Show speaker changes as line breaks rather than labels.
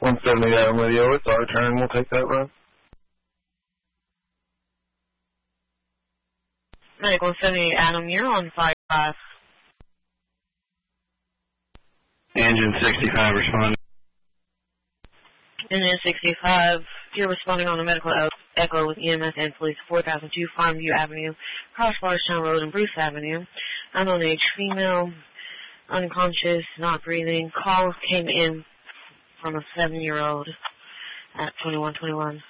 170 Adam Radio, it's our turn. We'll take that run.
Medic 170 Adam, you're on 5-5.
Engine 65 responding.
Engine 65, you're responding on a medical echo with EMS and police 4002 Farmview Avenue, Cross Watertown Road and Bruce Avenue. Unknown age female, unconscious, not breathing. Call came in from a 7-year-old at 2121.